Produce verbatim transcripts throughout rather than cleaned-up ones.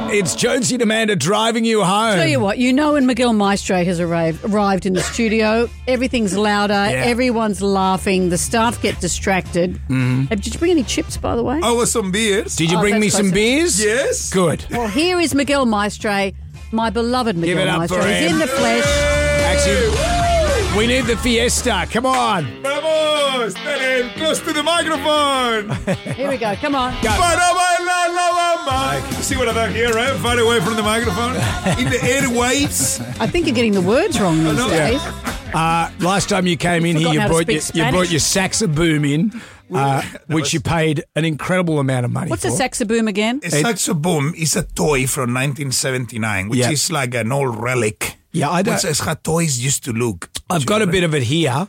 It's Jonesy and Amanda driving you home. Tell you what, you know when Miguel Maestre has arrived, arrived in the studio, everything's louder, Yeah. everyone's laughing, the staff get distracted. Mm-hmm. Did you bring any chips, by the way? Oh, with some beers. Did you Oh, bring that's me some closer. beers? Yes. Good. Well, here is Miguel Maestre, my beloved Miguel it up Maestre. for He's him. in the flesh. Actually, we need the fiesta. Come on. Vamos, Telen, close to the microphone. Here we go, come on. Go. Para bailar la bamba. You see what I've done here, right? Far away from the microphone. In the airwaves. I think you're getting the words wrong these know. days. Uh, last time you came in here, Forgotten you how to brought, your, speak you brought Spanish. your saxoboom in, uh, which was- you paid an incredible amount of money What's for. a saxoboom again? A saxoboom is a toy from nineteen seventy-nine, which Yeah. is like an old relic. Yeah, I don't- Which is how toys used to look. I've got a bit of it here.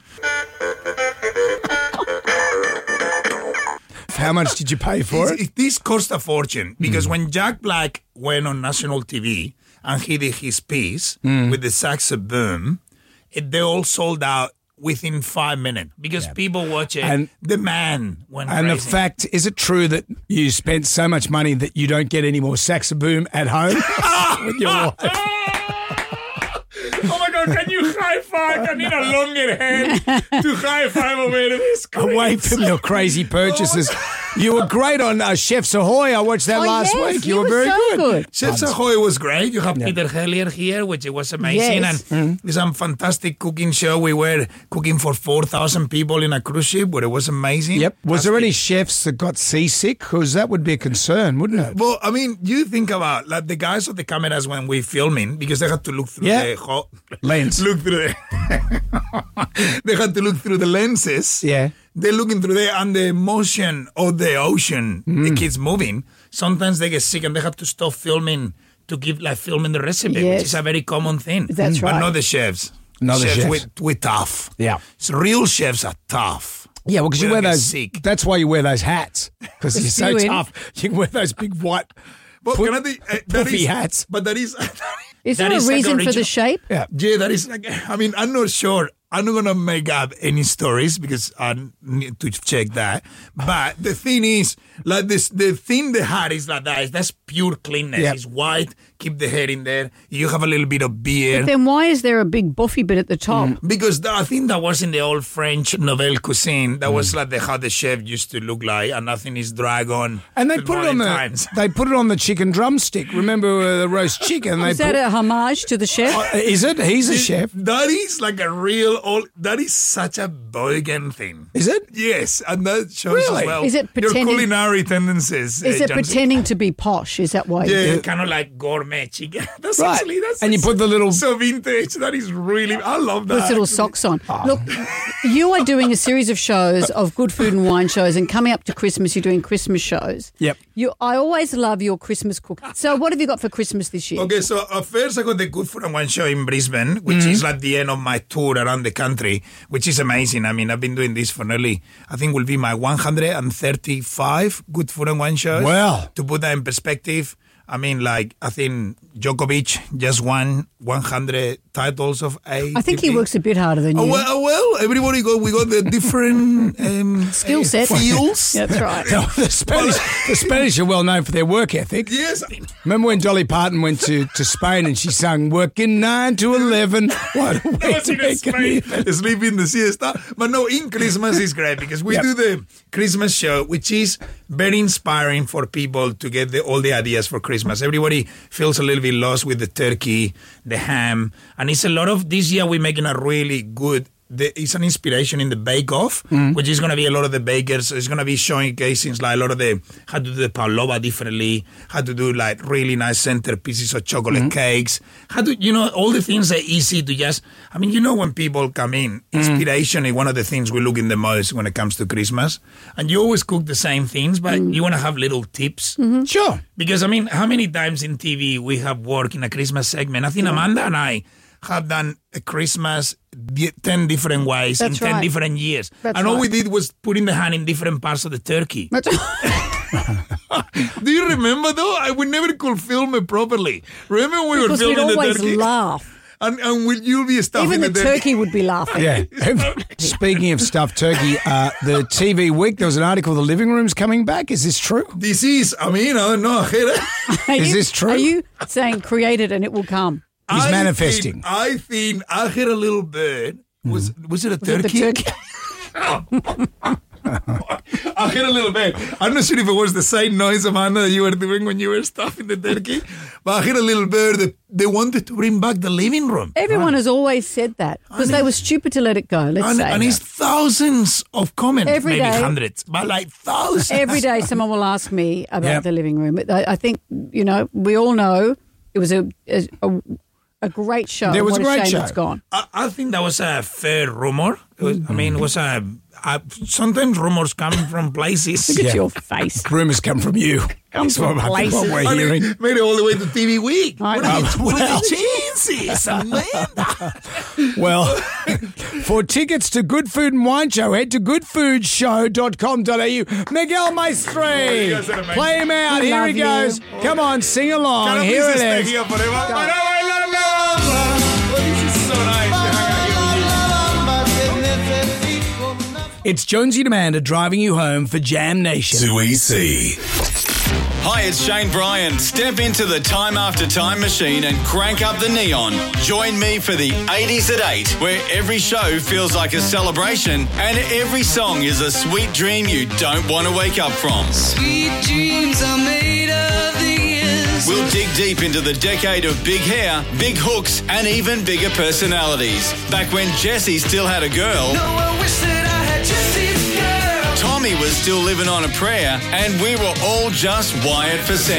How much did you pay for It's- it? it- This cost a fortune because when Jack Black went on national T V and he did his piece with the saxoboom, it, they all sold out within five minutes because people watch it. And- the man went And the crazy. fact, is it true that you spent so much money that you don't get any more saxoboom at home with your wife? Oh my God, can you high five? I need a longer hand to high five over this. Away from your crazy purchases. You were great on uh, Chef's Ahoy. I watched that Oh, last yes, week. you You were were very so good. good. Chef's Ahoy was great. You have Peter Hellier here, which it was amazing. Yes. And it's a fantastic cooking show. We were cooking for four thousand people in a cruise ship, where it was amazing. Yep. Was there any chefs that got seasick? Because that would be a concern, wouldn't it? Well, I mean, you think about like the guys of the cameras when we're filming because they had to look through Yeah. the ho- Lens. look through the they had to look through the lenses. Yeah. They're looking through there, and the motion of the ocean, Mm. the kids moving. Sometimes they get sick and they have to stop filming to give like filming the recipe, Yes. which is a very common thing. That's But right. not the chefs. Not the chefs. We, we're tough. Yeah. So real chefs are tough. Yeah, well, because We you wear don't get those. sick. That's why you wear those hats. Because you're so spewing. tough. You can wear those big white But Put- can I think, uh, that puffy is- hats. But that is. Is that there a is like reason for the original- shape? Yeah. Yeah, that is like, I mean, I'm not sure. I'm not going to make up any stories because I need to check that. But the thing is, like this, the thing the hat is like that, is that's pure cleanness. Yeah. It's white, keep the hair in there. You have a little bit of beard. Then why is there a big buffy bit at the top? Because th- I think that was in the old French nouvelle cuisine. That was like the, how the chef used to look like, and nothing is dragon. And they put it on the Times. they put it on the chicken drumstick. Remember uh, the roast chicken? They Is that put, a homage to the chef? Uh, is it? He's a chef. That is like a real old. That is such a bogan thing. Is it? Yes, and that shows Really? as well Is it your pretending- culinary tendencies. Is uh, it Johnson. pretending to be posh? Is that why? Yeah, kind of like gourmet chicken. That's Right. actually that's And you put the little- so vintage. That is really. I love that. Puts little actually. socks on. Look, you are doing a series of shows of good food and wine shows, and coming up to Christmas, you're doing Christmas shows. Yep. You, I always love your Christmas cooking. So, what have you got for Christmas this year? Okay, so uh, first I got the Good Food and Wine show in Brisbane, which Mm-hmm. is like the end of my tour around the country, which is amazing. I mean, I've been doing this for nearly, I think will be my one hundred thirty-five Good Food and Wine shows. Wow. To put that in perspective, I mean, like, I think Djokovic just won one hundred titles of A T P. I think he works a bit harder than you. Oh, well, oh, well, everybody got, we got the different um, Skill set. fields. That's right. No, the Spanish, the Spanish are well known for their work ethic. Yes. Remember when Dolly Parton went to, to Spain and she sang "Working nine to eleven"? What a way was to in make Spain, it. sleep in the siesta. But no, in Christmas is great because we Yep. do the Christmas show, which is very inspiring for people to get the, all the ideas for Christmas. Everybody feels a little bit lost with the turkey, the ham, and it's a lot of, this year we're making a really good, the, it's an inspiration in the Bake Off, Mm. which is going to be a lot of the bakers. It's going to be showcasing like a lot of the, how to do the pavlova differently, how to do like really nice center pieces of chocolate Mm. cakes, how to, you know, all the things are easy to just, I mean, you know, when people come in, Mm. inspiration is one of the things we look in the most when it comes to Christmas. And you always cook the same things, but Mm. you want to have little tips. Sure. Because, I mean, how many times in T V we have worked in a Christmas segment? I think Amanda and I have done a Christmas di- ten different ways That's in ten right. different years. That's and all we right. did was putting the hand in different parts of the turkey. That's- Do you remember, though? I, we never could film it properly. Remember when we were because we'd filming the always turkey? laugh. and, and will you be stuffing Even the, the turkey would be laughing. Yeah. Speaking of stuffed turkey, uh, the T V Week, there was an article, the living room's coming back. Is this true? This is, I mean, I don't know. Are Is you- this true? Are you saying create it and it will come? He's I manifesting. Think, I think I had a little bird. Was was it a Was it turkey? the turkey? I had a little bird. I'm not sure if it was the same noise, Amanda, that you were doing when you were stuffing the turkey, but I had a little bird that they wanted to bring back the living room. Everyone has always said that because they were stupid to let it go. Let's And, say and it's thousands of comments, Every maybe day. hundreds, but like thousands. every day someone will ask me about Yep. the living room. I, I think you know we all know it was a a, a, a great show. There was what a great shame show. It's gone. I, I think that was a fair rumor. It was, I mean, it was a, a sometimes rumors coming from places. Look at Yeah. your face. Rumours come from you. Comes That's from what, I think what places. we're And hearing. it made it all the way to T V Week. I What know. are, the, what are Well. the chances, Amanda? Well, for tickets to Good Food and Wine Show, head to good food show dot com dot a u. Miguel Maestri, you guys are amazing. play him out. We Here he love goes. Come on, sing along. Can I Here please it stay is. here forever? Para bailar la bamba. Oh, this is so nice to hang out here with you. It's Jonesy and Amanda driving you home for Jam Nation. two E C. Hi, it's Shane Bryan. Step into the Time After Time machine and crank up the neon. Join me for the eighties at eight, where every show feels like a celebration and every song is a sweet dream you don't want to wake up from. Sweet dreams are made of these. We'll dig deep into the decade of big hair, big hooks, and even bigger personalities. Back when Jessie still had a girl, No, I wish that I had Jesse's girl. Tommy was still living on a prayer, and we were all just wired for sound.